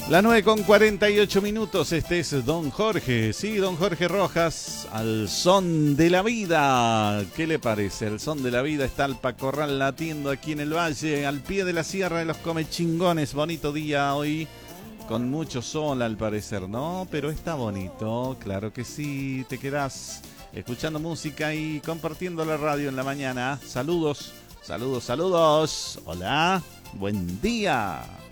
La 9:48. Este es Don Jorge, sí, Don Jorge Rojas, al son de la vida. ¿Qué le parece? El son de la vida está al Pacorral latiendo aquí en el valle, al pie de la Sierra de los Comechingones. Bonito día hoy, con mucho sol al parecer, ¿no? Pero está bonito, claro que sí. Te quedás escuchando música y compartiendo la radio en la mañana. Saludos, saludos, saludos. Hola, buen día.